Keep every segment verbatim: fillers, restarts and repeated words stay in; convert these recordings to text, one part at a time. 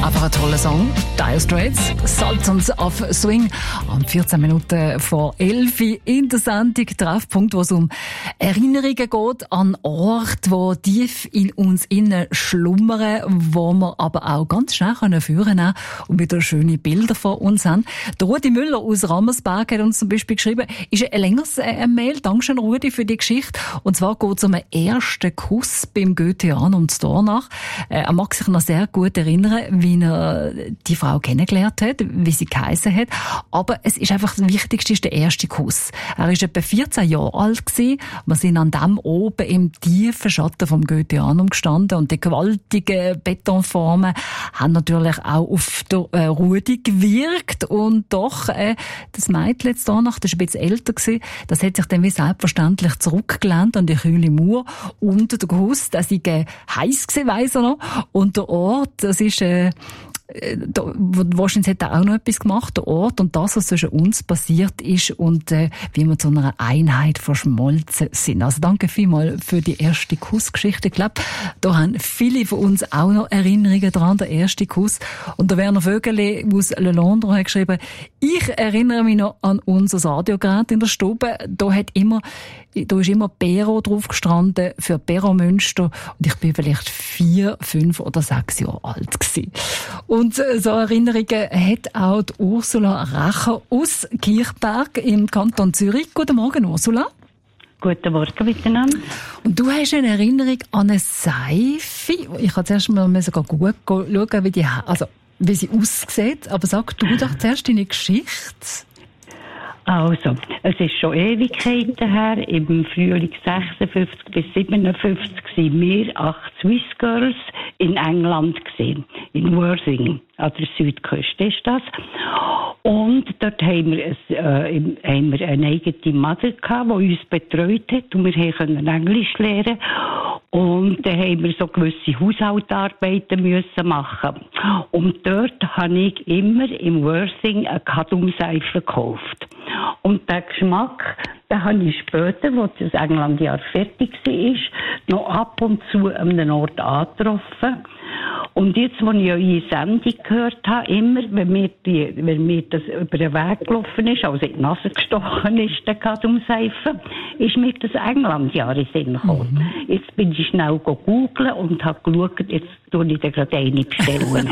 Einfach ein toller Song. Dire Straits, Sultans of Swing. Am vierzehn Minuten vor elf in der Sendung Treffpunkt, wo es um Erinnerungen geht an Orte, die tief in uns innen schlummern, wo wir aber auch ganz schnell können führen können und wieder schöne Bilder von uns haben. Der Rudi Müller aus Rammersberg hat uns zum Beispiel geschrieben, ist ein längeres äh, Mail. Dankeschön, Rudi, für die Geschichte. Und zwar geht es um einen ersten Kuss beim Goetheanum und Dornach. Äh, er mag sich noch sehr gut erinnern, wie er die Frau kennengelernt hat, wie sie geheissen hat. Aber es ist einfach, das Wichtigste ist der erste Kuss. Er war etwa vierzehn Jahre alt gewesen. Wir sind an dem oben im tiefen Schatten vom Goetheanum gestanden und die gewaltigen Betonformen haben natürlich auch auf der äh, Rudi gewirkt und doch äh, das Mädchen jetzt Dornach, das war ein bisschen älter gewesen, das hat sich dann wie selbstverständlich zurückgelehnt an die kühle Mauer und der Kuss, der sei äh, heiß gewesen, weiss er noch, und der Ort, das ist äh, Da, wahrscheinlich hat er auch noch etwas gemacht, der Ort und das, was zwischen uns passiert ist und äh, wie wir zu einer Einheit verschmolzen sind. Also danke vielmals für die erste Kussgeschichte. Ich glaube, da haben viele von uns auch noch Erinnerungen dran, der erste Kuss. Und der Werner Vögele aus Le Londres hat geschrieben, ich erinnere mich noch an unser Radiogerät in der Stube. Da hat immer, da ist immer Pero drauf gestanden für Pero Münster und ich bin vielleicht vier, fünf oder sechs Jahre alt gewesen. Und so Erinnerungen hat auch die Ursula Racher aus Kirchberg im Kanton Zürich. Guten Morgen, Ursula. Guten Morgen miteinander. Und du hast eine Erinnerung an eine Seife. Ich habe zuerst mal sogar gut schauen, wie, die, also, wie sie aussieht. Aber sag du doch zuerst deine Geschichte. Also, es ist schon Ewigkeiten her. Im Frühling sechsundfünfzig bis siebenundfünfzig waren wir acht Swiss Girls in England gesehen, in Worthing, an der Südküste ist das. Und dort haben wir, ein, äh, haben wir eine eigene Mutter gehabt, die uns betreut hat und wir konnten Englisch lernen. Und dann haben wir so gewisse Haushaltsarbeiten müssen machen. Und dort habe ich immer im Worthing eine Kadumseife gekauft. Und den Geschmack, den habe ich später, als das Englandjahr fertig war, noch ab und zu an einem Ort angetroffen. Und jetzt, als ich eure Sendung gehört habe, immer, wenn mir, die, wenn mir das über den Weg gelaufen ist, also in die Nase gestochen ist, der Kadumseife, ist mir das Englandjahr in den Sinn gekommen. Mhm. Jetzt bin ich schnell googeln und habe geschaut, jetzt tue ich dir gerade eine bestellen.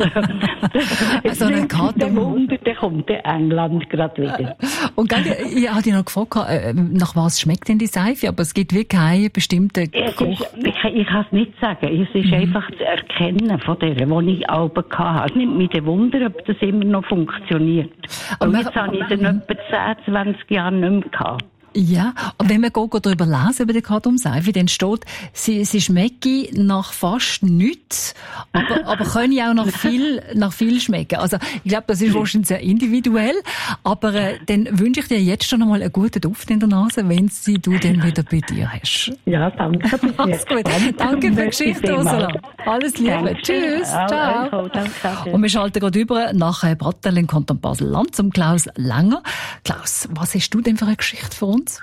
Also eine Kadum. Wunder, dann kommt der England gerade wieder. Und gell, ich habe dich noch gefragt, nach was schmeckt denn die Seife? Aber es gibt wirklich keine bestimmte Geruch. Ich, ich kann es nicht sagen. Es ist mhm. einfach zu erkennen von der, die ich auch hatte. Es nimmt mich der Wunder, ob das immer noch funktioniert. Aber und jetzt habe ich es in etwa zehn, zwanzig Jahren nicht mehr gehabt. Ja, und wenn wir darüber lesen, über die Kadumseife, dann steht, sie, sie schmecke nach fast nichts, aber, aber können auch nach viel, nach viel schmecken. Also, ich glaube, das ist wahrscheinlich sehr individuell, aber äh, dann wünsche ich dir jetzt schon einmal einen guten Duft in der Nase, wenn sie du dann wieder bei dir hast. Ja, danke. Alles gut. Danke für die Geschichte, Ursula. Alles Liebe. Danke. Tschüss. Ciao. Ciao. Danke. Und wir schalten gerade über nach Brattel in Kanton Basel-Land zum Klaus Langer. Klaus, was hast du denn für eine Geschichte für uns?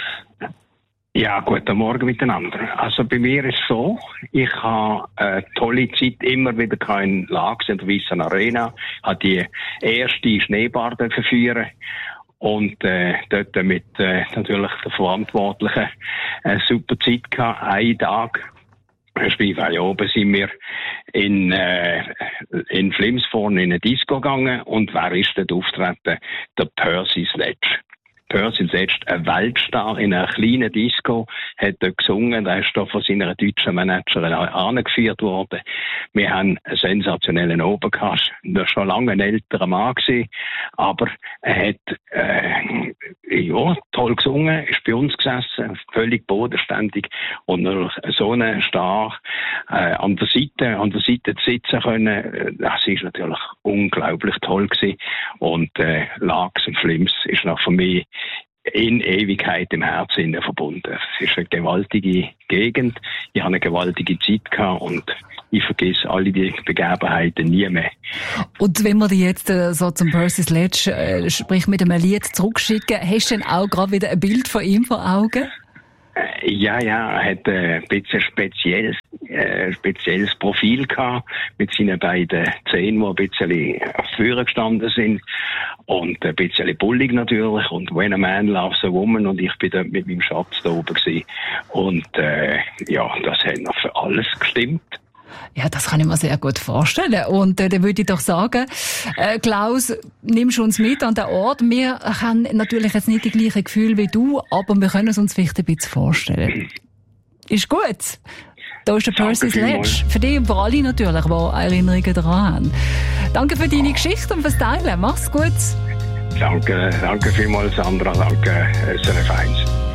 Ja, guten Morgen miteinander. Also bei mir ist es so, ich habe eine tolle Zeit immer wieder in Lax in der Weissen Arena, habe die erste Schneebahn führen und äh, dort mit äh, natürlich der Verantwortlichen eine super Zeit gehabt, einen Tag. Spielfeld oben sind wir in, äh, in Flimsborn in eine Disco gegangen und wer ist dort auftreten? Der Percy Sledge. Percy Sledge, ein Weltstar in einer kleinen Disco, hat dort gesungen, der ist da von seiner deutschen Managerin angeführt worden. Wir haben einen sensationellen Oben gehabt, der war schon lange ein älterer Mann gewesen, aber er hat, äh, ja, toll gesungen, ist bei uns gesessen, völlig bodenständig und natürlich so einen Star äh, an der Seite, an der Seite zu sitzen können, das ist natürlich unglaublich toll gewesen und äh, Lax und Flims ist noch für mich in Ewigkeit im Herzen verbunden. Es ist eine gewaltige Gegend. Ich habe eine gewaltige Zeit gehabt und ich vergesse alle die Begebenheiten nie mehr. Und wenn wir die jetzt äh, so zum Percy Sledge, äh, sprich mit einem Lied zurückschicken, hast du dann auch gerade wieder ein Bild von ihm vor Augen? Ja, ja, er hat äh, ein bisschen spezielles. ein spezielles Profil gehabt, mit seinen beiden Zähnen, die ein bisschen vorne gestanden sind. Und ein bisschen bullig natürlich. Und when a man loves a woman. Und ich bin dort mit meinem Schatz da oben gewesen. Und, äh, ja, das hat noch für alles gestimmt. Ja, das kann ich mir sehr gut vorstellen. Und äh, dann würde ich doch sagen, äh, Klaus, nimmst du uns mit an den Ort. Wir haben natürlich jetzt nicht die gleichen Gefühle wie du, aber wir können es uns vielleicht ein bisschen vorstellen. Ist gut. Da ist der Percy's Ledge. Für dich und für alle natürlich, die Erinnerungen daran haben. Danke für deine Geschichte und fürs Teilen. Mach's gut. Danke, danke vielmals, Sandra. Danke, S R F eins.